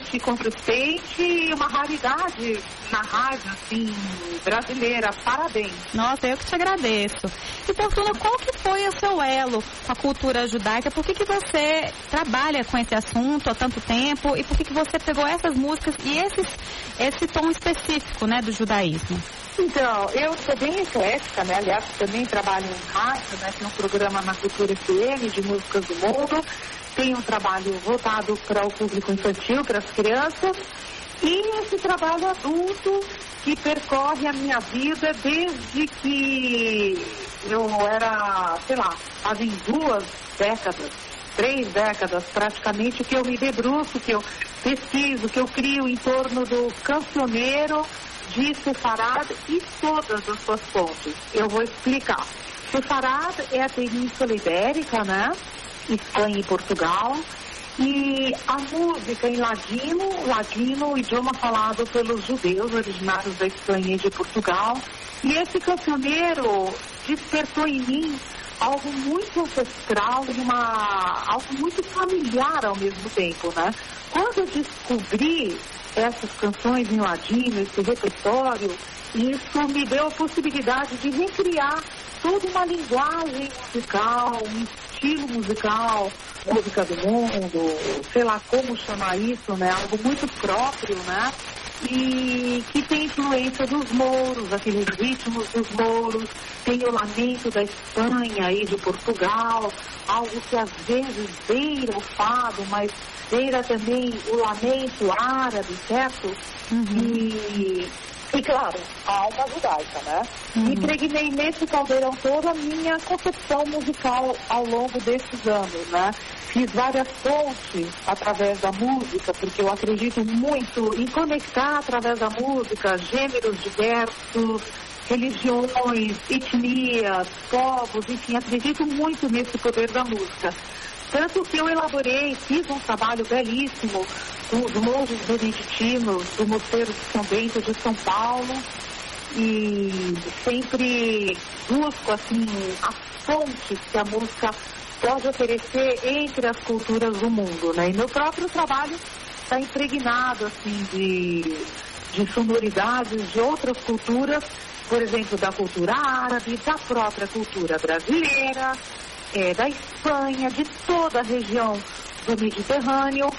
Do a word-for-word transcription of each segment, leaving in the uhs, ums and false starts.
te conquistante e uma raridade na rádio, assim, brasileira. Parabéns. Nossa, eu que te agradeço. E, Fortuna, qual que foi o seu elo com a cultura judaica? Por que que você trabalha com esse assunto há tanto tempo? E por que que você pegou essas músicas e esses, esse tom específico, né, do judaísmo? Então, eu sou bem eclética, né? Aliás, também trabalho em rádio, né? Tem um programa na Cultura F M de músicas do mundo. Tem um trabalho voltado para o público infantil, para as crianças. E esse trabalho adulto que percorre a minha vida desde que eu era, sei lá, fazem duas décadas, três décadas praticamente, que eu me debruço, que eu pesquiso, que eu crio em torno do cancioneiro de Sefarad e todas as suas fontes. Eu vou explicar. Sefarad é a Península Ibérica, né? Espanha e Portugal. E a música em ladino, ladino, idioma falado pelos judeus originários da Espanha e de Portugal. E esse cancioneiro despertou em mim algo muito ancestral e uma, algo muito familiar ao mesmo tempo, né? Quando eu descobri essas canções em ladino, esse repertório, isso me deu a possibilidade de recriar toda uma linguagem musical, um estilo musical, música do mundo, sei lá como chamar isso, né? Algo muito próprio, né? E que tem influência dos mouros, aqueles ritmos dos mouros, tem o lamento da Espanha e de Portugal, algo que às vezes beira o fado, mas beira também o lamento árabe, certo? Uhum. E, e claro, a alma judaica, né? Uhum. Impregnei nesse caldeirão toda a minha concepção musical ao longo desses anos, né? Fiz várias pontes através da música, porque eu acredito muito em conectar através da música gêneros diversos, religiões, etnias, povos, enfim, acredito muito nesse poder da música. Tanto que eu elaborei, fiz um trabalho belíssimo com os monges beneditinos do Mosteiro de São Bento de São Paulo e sempre busco, assim, as fontes que a música pode oferecer entre as culturas do mundo, né? E meu próprio trabalho está impregnado, assim, de, de sonoridades de outras culturas, por exemplo, da cultura árabe, da própria cultura brasileira, é, da Espanha, de toda a região do Mediterrâneo,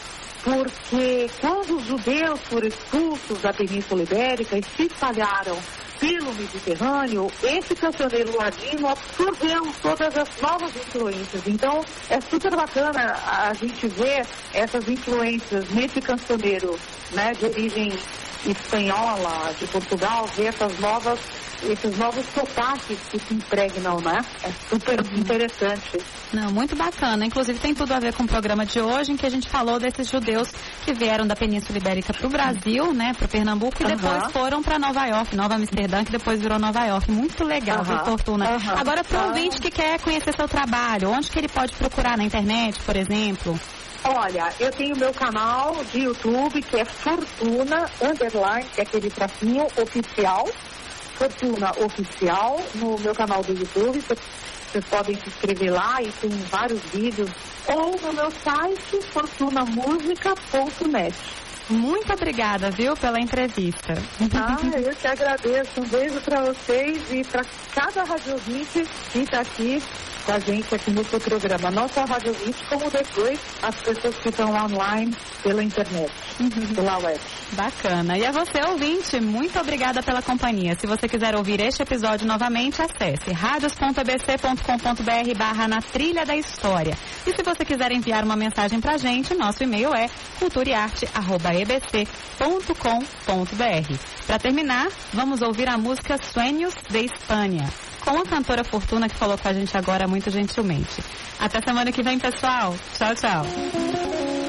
porque quando os judeus foram expulsos da Península Ibérica e se espalharam pelo Mediterrâneo, esse cancioneiro ladino absorveu todas as novas influências. Então, é super bacana a gente ver essas influências nesse cancioneiro, né, de origem espanhola, de Portugal, ver essas novas, esses novos sotaques que se impregnam, né? É super interessante. Não, muito bacana. Inclusive tem tudo a ver com o programa de hoje, em que a gente falou desses judeus que vieram da Península Ibérica para o Brasil, né, para Pernambuco, e depois uhum. foram para Nova York, Nova Amsterdã, que depois virou Nova York. Muito legal, viu, uhum. Fortuna? Uhum. Agora, para o ouvinte que quer conhecer seu trabalho, onde que ele pode procurar na internet, por exemplo? Olha, eu tenho meu canal de YouTube, que é Fortuna, underline, que é aquele tracinho oficial, Fortuna Oficial, no meu canal do YouTube. Vocês podem se inscrever lá e tem vários vídeos. Ou no meu site, fortuna música ponto net. Muito obrigada, viu, pela entrevista. Ah, eu que agradeço. Um beijo para vocês e para cada rádio ouvinte que está aqui com a gente aqui no seu programa. Não só a rádio ouvinte, como depois as pessoas que estão online pela internet, uhum. pela web. Bacana. E a você, ouvinte, muito obrigada pela companhia. Se você quiser ouvir este episódio novamente, acesse radios ponto a b c ponto com ponto b r barra na trilha da história. E se você quiser enviar uma mensagem pra gente, nosso e-mail é culturaarte arroba e b c ponto com ponto b r. Para terminar, vamos ouvir a música Sueños de Espanha, com a cantora Fortuna, que falou com a gente agora muito gentilmente. Até semana que vem, pessoal. Tchau, tchau.